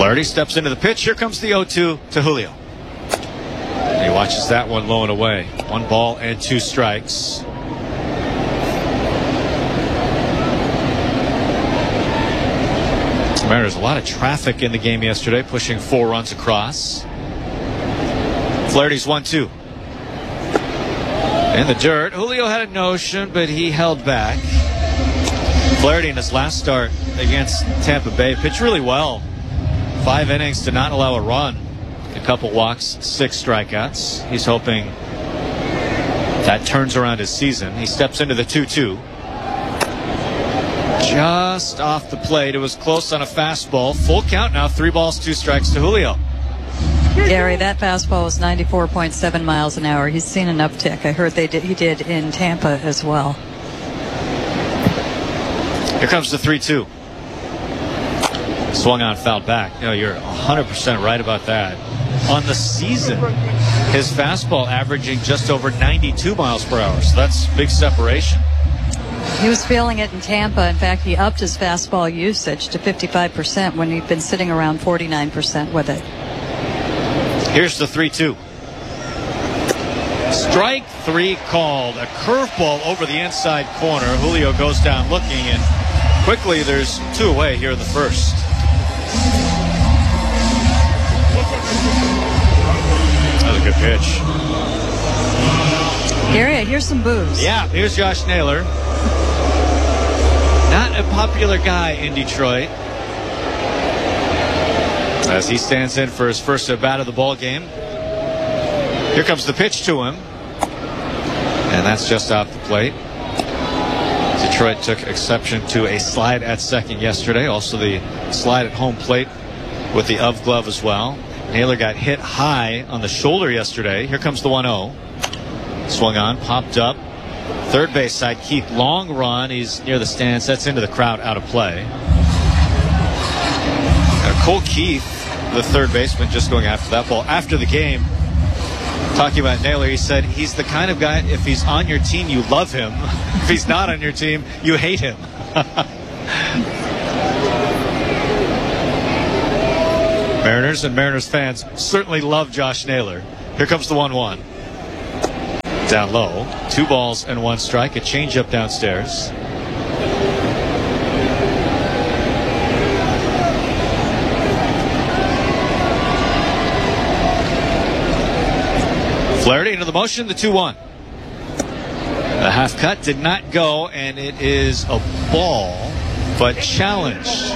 Flaherty steps into the pitch. Here comes the 0-2 to Julio. He watches that one low and away. 1 ball and 2 strikes. Mariners, a lot of traffic in the game yesterday, pushing 4 runs across. Flaherty's 1-2. In the dirt, Julio had a notion, but he held back. Flaherty in his last start against Tampa Bay pitched really well. 5 innings to not allow a run. A couple walks, 6 strikeouts. He's hoping that turns around his season. He steps into the 2-2. Just off the plate. It was close on a fastball. Full count now. 3 balls, 2 strikes to Julio. Gary, that fastball was 94.7 miles an hour. He's seen an uptick. I heard he did in Tampa as well. Here comes the 3-2. Swung on, fouled back. No, you're 100% right about that. On the season, his fastball averaging just over 92 miles per hour. So that's big separation. He was feeling it in Tampa. In fact, he upped his fastball usage to 55% when he'd been sitting around 49% with it. Here's the 3-2. Strike 3 called. A curveball over the inside corner. Julio goes down looking, and quickly there's 2 away here in the first. That was a good pitch. Gary, I hear some boos. Yeah, here's Josh Naylor. Not a popular guy in Detroit, as he stands in for his first at-bat of the ball game. Here comes the pitch to him, and that's just off the plate. Detroit took exception to a slide at second yesterday, also the slide at home plate with the of glove as well. Naylor got hit high on the shoulder yesterday. Here comes the 1-0. Swung on, popped up. Third base side, Keith, long run. He's near the stands, sets into the crowd, out of play. Cole Keith, the third baseman, just going after that ball. After the game, talking about Naylor, he said he's the kind of guy, if he's on your team, you love him. If he's not on your team, you hate him. Mariners and Mariners fans certainly love Josh Naylor. Here comes the 1-1. Down low. 2 balls and 1 strike. A changeup downstairs. Flaherty into the motion, the 2-1. The half cut did not go, and it is a ball, but challenged.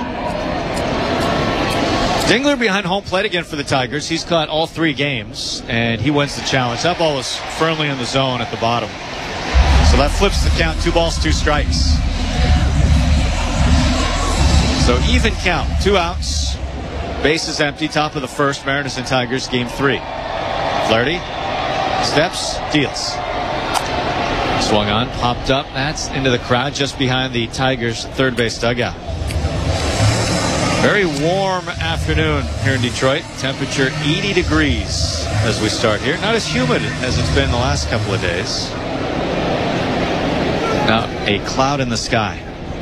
Dingler behind home plate again for the Tigers. He's caught all 3 games, and he wins the challenge. That ball was firmly in the zone at the bottom. So that flips the count. 2 balls, 2 strikes. So even count. 2 outs. Bases empty. Top of the first. Mariners and Tigers, game 3. Flaherty steps, deals. Swung on, popped up. That's into the crowd just behind the Tigers' third base dugout. Very warm afternoon here in Detroit. Temperature 80 degrees as we start here. Not as humid as it's been the last couple of days. Now a cloud in the sky.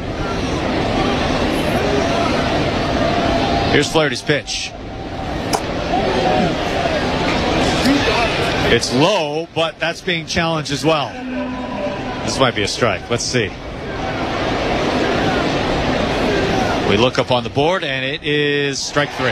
Here's Flaherty's pitch. It's low, but that's being challenged as well. This might be a strike. Let's see. We look up on the board, and it is strike 3.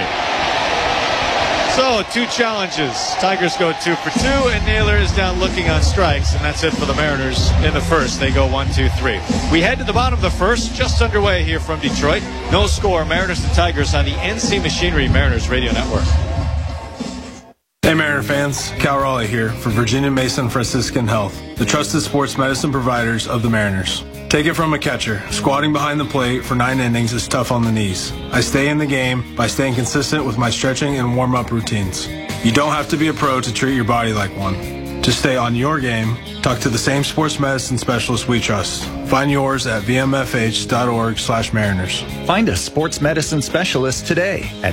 So 2 challenges. Tigers go 2 for 2, and Naylor is down looking on strikes, and that's it for the Mariners in the first. They go 1, 2, 3. We head to the bottom of the first, just underway here from Detroit. No score, Mariners and Tigers on the NC Machinery Mariners Radio Network. Hey Mariner fans, Cal Raleigh here for Virginia Mason Franciscan Health, the trusted sports medicine providers of the Mariners. Take it from a catcher. Squatting behind the plate for 9 innings is tough on the knees. I stay in the game by staying consistent with my stretching and warm-up routines. You don't have to be a pro to treat your body like one. To stay on your game, talk to the same sports medicine specialist we trust. Find yours at vmfh.org/Mariners. Find a sports medicine specialist today at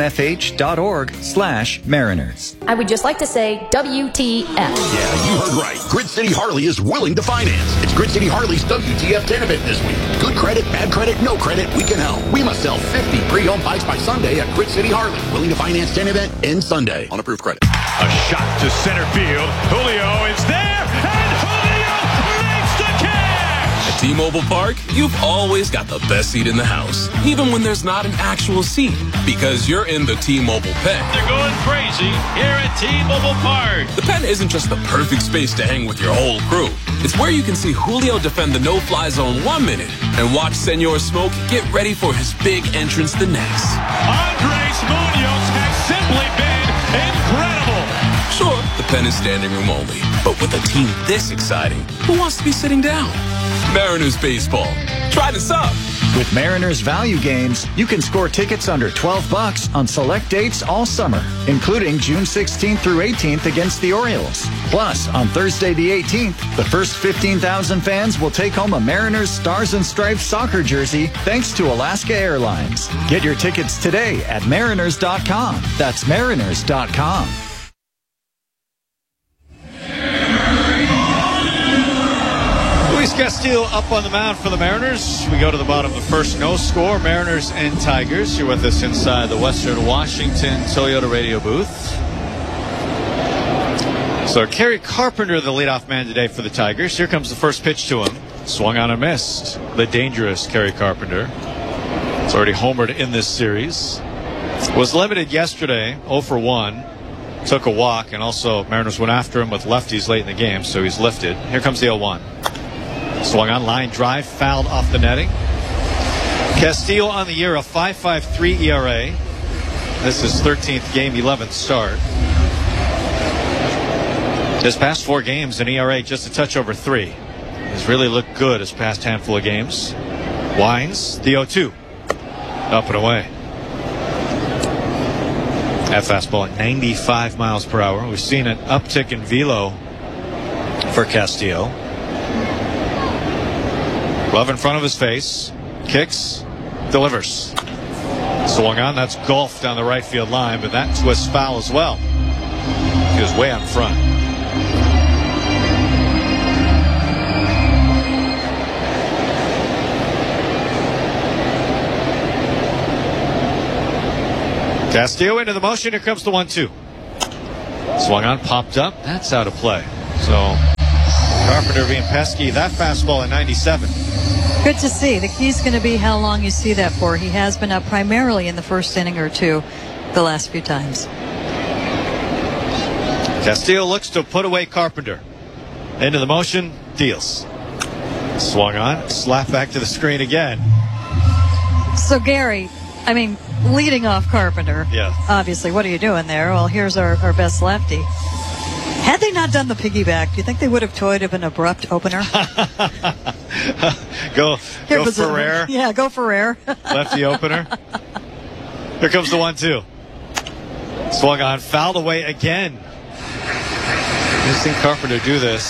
vmfh.org/Mariners. I would just like to say WTF. Yeah, you heard right. Grid City Harley is willing to finance. It's Grid City Harley's WTF 10 event this week. Good credit, bad credit, no credit, we can help. We must sell 50 Pre-owned bikes by Sunday at Grit City Harley. Willing to finance 10 event in Sunday on approved credit. A shot to center field. Julio is there, and Julio makes the catch! At T-Mobile Park, you've always got the best seat in the house, even when there's not an actual seat, because you're in the T-Mobile pen. They're going crazy here at T-Mobile Park. The pen isn't just the perfect space to hang with your whole crew. It's where you can see Julio defend the no-fly zone 1 minute and watch Senor Smoke get ready for his big entrance the next. Andres Munoz has simply been incredible. Sure, the pen is standing room only, but with a team this exciting, who wants to be sitting down? Mariners baseball. Try this up. With Mariners value games, you can score tickets under $12 on select dates all summer, including June 16th through 18th against the Orioles. Plus, on Thursday the 18th, the first 15,000 fans will take home a Mariners Stars and Stripes soccer jersey thanks to Alaska Airlines. Get your tickets today at mariners.com. That's mariners.com. Luis Castillo up on the mound for the Mariners. We go to the bottom of the first, no score. Mariners and Tigers. You're with us inside the Western Washington Toyota radio booth. So Kerry Carpenter, the leadoff man today for the Tigers. Here comes the first pitch to him. Swung on and missed. The dangerous Kerry Carpenter. It's already homered in this series. Was limited yesterday, 0 for 1. Took a walk, and also Mariners went after him with lefties late in the game, so he's lifted. Here comes the 0-1. Swung on, line drive, fouled off the netting. Castillo on the year, a 5.53 ERA. This is 13th game, 11th start. His past 4 games, an ERA just a touch over 3. He's really looked good his past handful of games. Winds, the 0-2. Up and away. That fastball at 95 miles per hour. We've seen an uptick in velo for Castillo. Glove in front of his face. Kicks. Delivers. Swung on. That's golf down the right field line, but that twists foul as well. He was way out front. Castillo into the motion. Here comes the 1-2. Swung on. Popped up. That's out of play. So Carpenter being pesky. That fastball at 97. Good to see. The key's going to be how long you see that for. He has been up primarily in the first inning or two the last few times. Castillo looks to put away Carpenter. Into the motion, deals. Swung on, slap back to the screen again. So Gary, I mean, leading off Carpenter. Yeah. Obviously, what are you doing there? Well, here's our best lefty. Had they not done the piggyback, do you think they would have toyed of an abrupt opener? Go Ferrer. Yeah, go Ferrer. Lefty opener. Here comes the 1-2. Swung on, fouled away again. You've seen Carpenter do this.